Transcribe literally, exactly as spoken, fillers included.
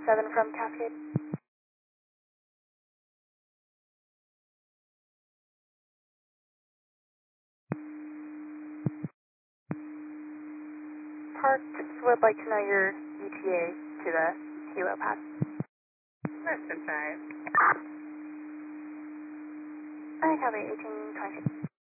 seven from Cascade. Park would like to know your E T A to the Kilo Pass. Less than five. I have a eighteen twenty.